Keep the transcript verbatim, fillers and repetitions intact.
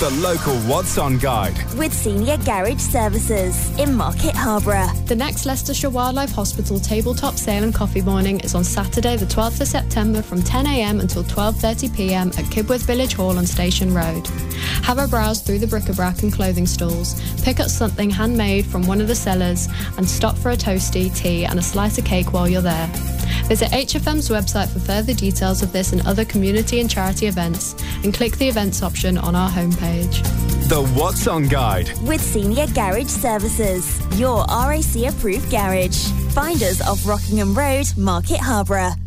The local What's On guide. With Senior Garage Services in Market Harborough. The next Leicestershire Wildlife Hospital tabletop sale and coffee morning is on Saturday the twelfth of September from ten a m until twelve thirty p m at Kibworth Village Hall on Station Road. Have a browse through the bric-a-brac and clothing stalls, pick up something handmade from one of the sellers and stop for a toasty, tea and a slice of cake while you're there. Visit H F M's website for further details of this and other community and charity events and click the events option on our homepage. The What's On guide. With Senior Garage Services, your R A C approved garage. Find us off Rockingham Road, Market Harborough.